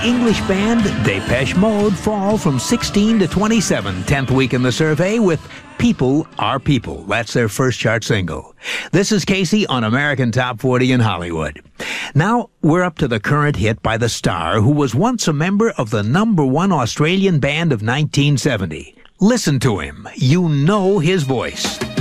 English band Depeche Mode fall from 16 to 27, 10th week in the survey with People Are People. That's their first chart single. This is Casey on American Top 40 in Hollywood. Now, we're up to the current hit by the star who was once a member of the #1 Australian band of 1970. Listen to him. You know his voice.